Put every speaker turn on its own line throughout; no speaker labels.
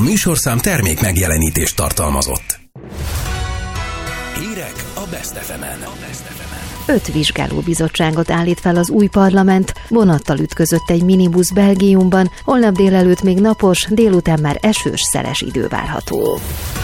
A műsorszám termék megjelenítést tartalmazott. Hírek a Best FM-en.
5 vizsgálóbizottságot állít fel az új parlament, vonattal ütközött egy minibusz Belgiumban, holnap délelőtt még napos, délután már esős, szeles idő várható.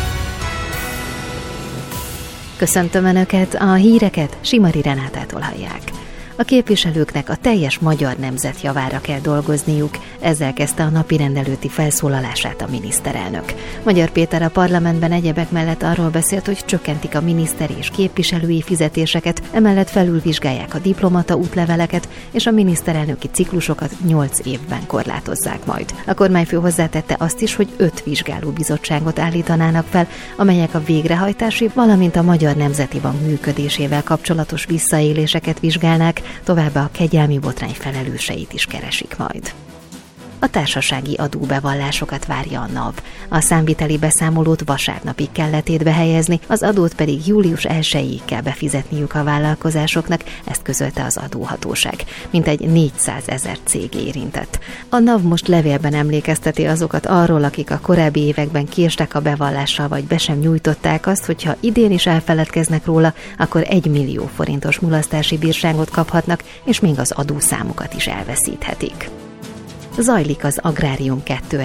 Köszöntöm Önöket, a híreket Simari Renátától hallják. A képviselőknek a teljes magyar nemzet javára kell dolgozniuk, ezzel kezdte a napirend előtti felszólalását a miniszterelnök. Magyar Péter a parlamentben egyebek mellett arról beszélt, hogy csökkentik a miniszteri és képviselői fizetéseket, emellett felülvizsgálják a diplomata útleveleket, és a miniszterelnöki ciklusokat 8 évben korlátozzák majd. A kormányfő hozzátette azt is, hogy 5 vizsgálóbizottságot állítanának fel, amelyek a végrehajtási, valamint a Magyar Nemzeti Bank működésével kapcsolatos visszaéléseket vizsgálnák, továbbá a kegyelmi botrány felelőseit is keresik majd. A társasági adóbevallásokat várja a NAV. A számviteli beszámolót vasárnapig kell letétbe helyezni, az adót pedig július 1-ig kell befizetniük a vállalkozásoknak, ezt közölte az adóhatóság. Mintegy 400 000 cég érintett. A NAV most levélben emlékezteti azokat arról, akik a korábbi években késtek a bevallással, vagy be sem nyújtották azt, hogyha idén is elfeledkeznek róla, akkor 1 millió forintos mulasztási bírságot kaphatnak, és még az adószámukat is elveszíthetik. Zajlik az Agrárium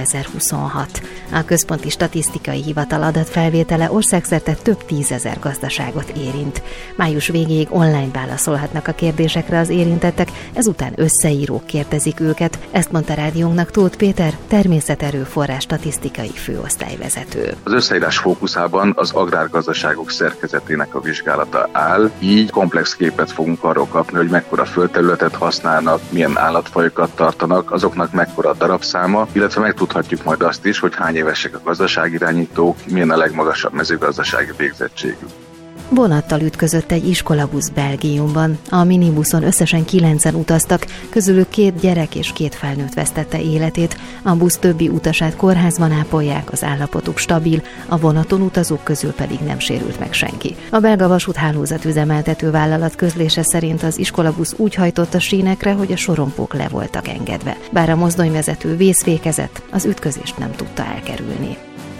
2026. A Központi Statisztikai Hivatal adatfelvétele országszerte több 10 000 gazdaságot érint. Május végéig online válaszolhatnak a kérdésekre az érintettek, ezután összeírók kérdezik őket, ezt mondta rádiónknak Tóth Péter, természeterőforrás statisztikai főosztályvezető.
Az összeírás fókuszában az agrárgazdaságok szerkezetének a vizsgálata áll, így komplex képet fogunk arról kapni, hogy mekkora földterületet használnak, milyen állatfajokat tartanak, azoknak mekkora a darabszáma, illetve megtudhatjuk majd azt is, hogy hány évesek a gazdaságirányítók, milyen a legmagasabb mezőgazdasági végzettségük.
Vonattal ütközött egy iskolabusz Belgiumban. A minibuszon összesen 9-en utaztak, közülük 2 gyerek és 2 felnőtt vesztette életét. A busz többi utasát kórházban ápolják, az állapotuk stabil, a vonaton utazók közül pedig nem sérült meg senki. A belga vasúthálózat üzemeltető vállalat közlése szerint az iskolabusz úgy hajtott a sínekre, hogy a sorompók le voltak engedve. Bár a mozdonyvezető vészfékezett, az ütközést nem tudta elkerülni.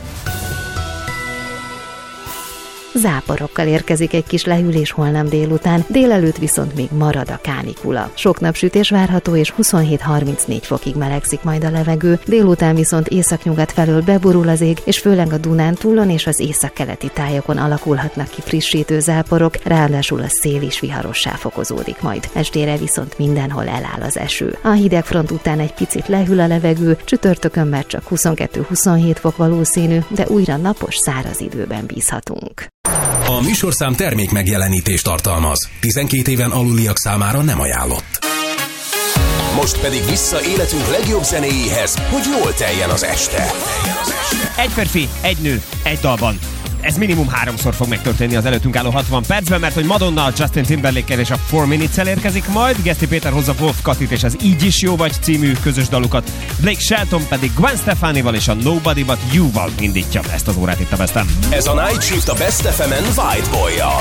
Záporokkal érkezik egy kis lehűlés holnap délután, délelőtt viszont még marad a kánikula. Sok napsütés várható, és 27-34 fokig melegszik majd a levegő, délután viszont északnyugat felől beborul az ég, és főleg a Dunántúlon és az északkeleti tájakon alakulhatnak ki frissítő záporok, ráadásul a szél is viharossá fokozódik majd. Estére viszont mindenhol eláll az eső. A hidegfront után egy picit lehűl a levegő, csütörtökön már csak 22-27 fok valószínű, de újra napos, száraz időben bízhatunk.
A műsorszám termék megjelenítést tartalmaz. 12 éven aluliak számára nem ajánlott. Most pedig vissza életünk legjobb zenéjéhez, hogy jól teljen az este.
Egy férfi, egy nő, egy dalban. Ez minimum 3-szor fog megtörténni az előttünk álló 60 percben, mert hogy Madonna a Justin Timberlake-kel és a 4 Minutes-el érkezik majd, Geszti Péter hozza Wolf Katit és az Így is jó vagy című közös dalukat, Blake Shelton pedig Gwen Stefanival és a Nobody But You-val indítja ezt az órát itt a Best FM.
Ez a Night Shift a Best FM-en White Boy-jal.